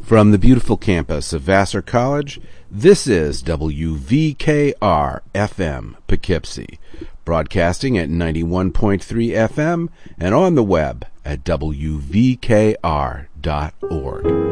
From the beautiful campus of Vassar College, this is WVKR-FM Poughkeepsie, broadcasting at 91.3 FM and on the web at WVKR.org.